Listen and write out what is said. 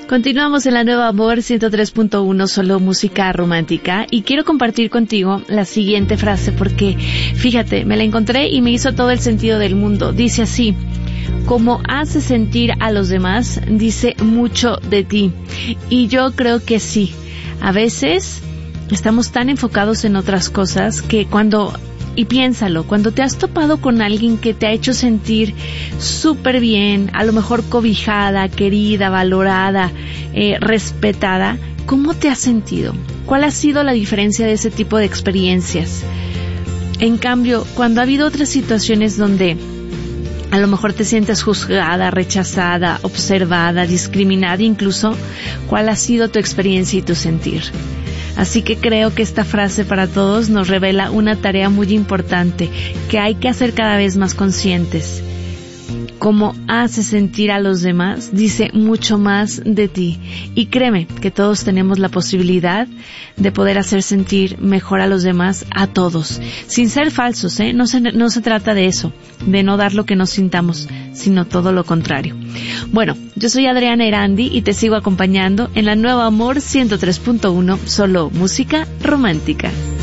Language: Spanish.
Continuamos en la Nueva Amor 103.1, solo música romántica, y quiero compartir contigo la siguiente frase porque, fíjate, me la encontré y me hizo todo el sentido del mundo. Dice así: como hace sentir a los demás, dice mucho de ti. Y yo creo que sí. A veces estamos tan enfocados en otras cosas que y piénsalo, cuando te has topado con alguien que te ha hecho sentir súper bien, a lo mejor cobijada, querida, valorada, respetada, ¿cómo te has sentido? ¿Cuál ha sido la diferencia de ese tipo de experiencias? En cambio, cuando ha habido otras situaciones donde a lo mejor te sientes juzgada, rechazada, observada, discriminada incluso, ¿cuál ha sido tu experiencia y tu sentir? Así que creo que esta frase para todos nos revela una tarea muy importante que hay que hacer cada vez más conscientes. Cómo hace sentir a los demás dice mucho más de ti. Y créeme que todos tenemos la posibilidad de poder hacer sentir mejor a los demás, a todos. Sin ser falsos, No se trata de eso, de no dar lo que nos sintamos, sino todo lo contrario. Bueno, yo soy Adriana Erandi y te sigo acompañando en la Nueva Amor 103.1, solo música romántica.